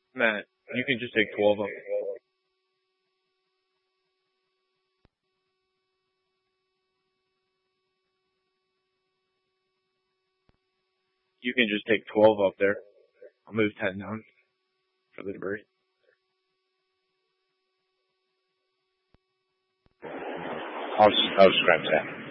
Matt, you can just take 12 up. You can just take 12 up there. I'll move 10 down for the debris. I'll just grab 10.